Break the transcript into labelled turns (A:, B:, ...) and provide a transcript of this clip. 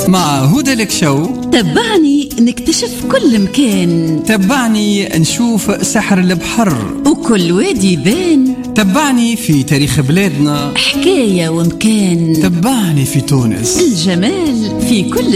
A: مع هدى لك شو.
B: تبعني نكتشف كل مكان،
A: تبعني نشوف سحر البحر
B: وكل وادي بان.
A: تبعني في تاريخ بلادنا،
B: حكاية ومكان.
A: تبعني في تونس،
B: الجمال في كل